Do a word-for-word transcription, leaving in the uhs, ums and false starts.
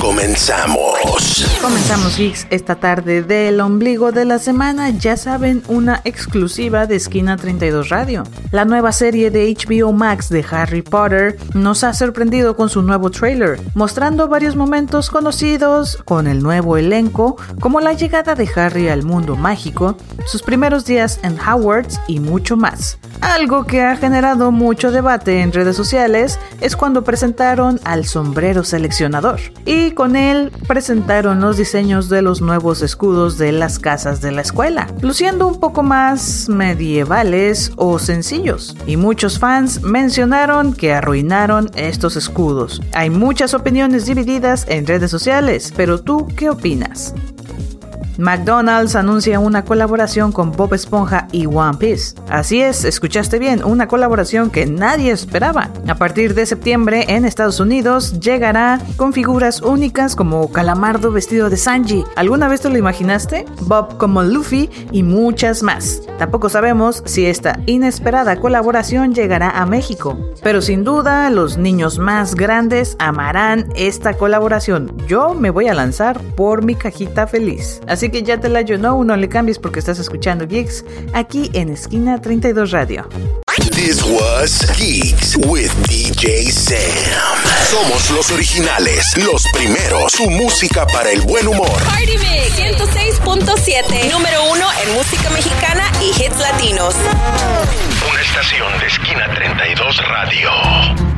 Comenzamos. Comenzamos, geeks, esta tarde del ombligo de la semana. Ya saben, una exclusiva de Esquina treinta y dos Radio. La nueva serie de H B O Max de Harry Potter nos ha sorprendido con su nuevo trailer, mostrando varios momentos conocidos con el nuevo elenco, como la llegada de Harry al mundo mágico, sus primeros días en Hogwarts y mucho más. Algo que ha generado mucho debate en redes sociales es cuando presentaron al sombrero seleccionador, y con él presentaron los diseños de los nuevos escudos de las casas de la escuela, luciendo un poco más medievales o sencillos, y muchos fans mencionaron que arruinaron estos escudos. Hay muchas opiniones divididas en redes sociales, pero ¿tú qué opinas? McDonald's anuncia una colaboración con Bob Esponja y One Piece. Así es, escuchaste bien, una colaboración que nadie esperaba. A partir de septiembre en Estados Unidos llegará con figuras únicas como Calamardo vestido de Sanji. ¿Alguna vez te lo imaginaste? Bob como Luffy y muchas más. Tampoco sabemos si esta inesperada colaboración llegará a México, pero sin duda los niños más grandes amarán esta colaboración. Yo me voy a lanzar por mi cajita feliz. Así que ya te la you know, no le cambies porque estás escuchando Geeks aquí en Esquina treinta y dos Radio. This was Geeks with D J Sam. Somos los originales, los primeros, su música para el buen humor. Party Mix ciento seis punto siete, número uno en música mexicana y hits latinos. Una estación de Esquina treinta y dos Radio.